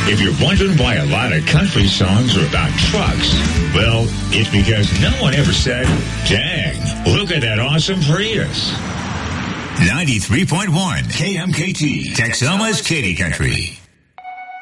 If you're wondering why a lot of country songs are about trucks, well, it's because no one ever said, dang, look at that awesome Prius. 93.1 KMKT, Texoma's Katy Country.